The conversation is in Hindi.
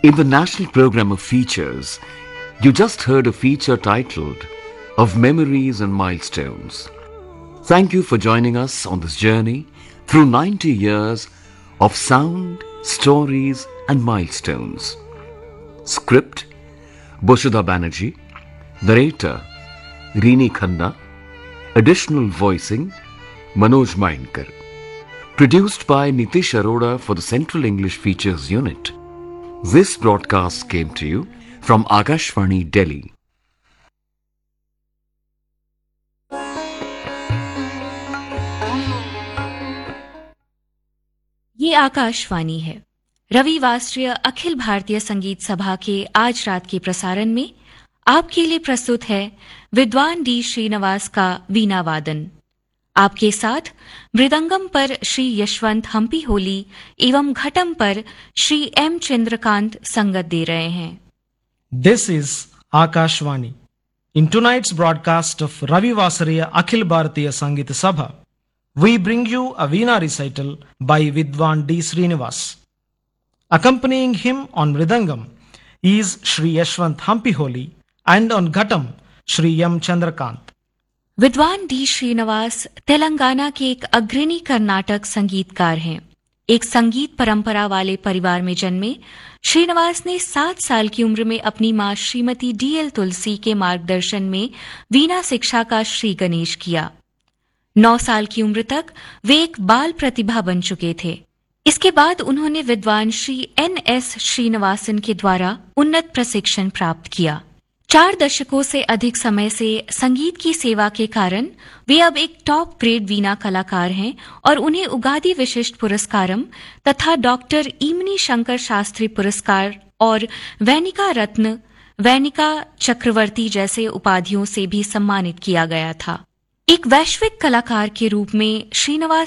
In the national program of features, you just heard a feature titled Of Memories and Milestones. Thank you for joining us on this journey through 90 years of sound, stories and milestones. Script Bushuda Banerjee. Narrator Rini Khanna. Additional voicing Manoj Mainkar. Produced by Nitish Arora for the Central English Features Unit. This broadcast came to you from Akashvani, Delhi. ये आकाशवाणी है। रविवासरीय अखिल भारतीय संगीत सभा के आज रात के प्रसारण में आपके लिए प्रस्तुत है विद्वान डी श्रीनिवास का वीणा वादन। आपके साथ मृदंगम पर श्री यशवंत हम्पी होली एवं घटम पर श्री एम चंद्रकांत संगत दे रहे हैं। This is Akashvani. In tonight's broadcast of Ravi Vasariya Akhil Bharatiya Sangeet Sabha, we bring you a Veena recital by Vidwan D. Srinivas. Accompanying him on Mridangam is Shri Yashwant Hampiholi and on Ghatam Shri M. Chandrakant. विद्वान डी श्रीनिवास तेलंगाना के एक अग्रणी कर्नाटक संगीतकार हैं। एक संगीत परंपरा वाले परिवार में जन्मे श्रीनिवास ने 7 साल की उम्र में अपनी मां श्रीमती डी.एल. तुलसी के मार्गदर्शन में वीणा शिक्षा का श्री गणेश किया। 9 साल की उम्र तक वे एक बाल प्रतिभा बन चुके थे। इसके बाद उन्होंने विद्वान श्री N.S. श्रीनिवासन के द्वारा उन्नत प्रशिक्षण प्राप्त किया। 4 दशकों से अधिक समय से संगीत की सेवा के कारण वे अब एक टॉप ग्रेड वीणा कलाकार हैं और उन्हें उगादि विशिष्ट पुरस्कारम तथा डॉक्टर ईमनी शंकर शास्त्री पुरस्कार और वैनिका रत्न, वैनिका चक्रवर्ती जैसे उपाधियों से भी सम्मानित किया गया था। एक वैश्विक कलाकार के रूप में श्रीनिवास